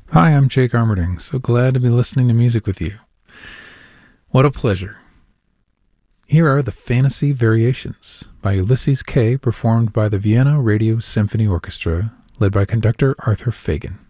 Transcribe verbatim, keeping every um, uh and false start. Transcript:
Hi, I'm Jake Armerding. So glad to be listening to music with you. What a pleasure. Here are the Fantasy Variations by Ulysses Kay, performed by the Vienna Radio Symphony Orchestra, led by conductor Arthur Fagan.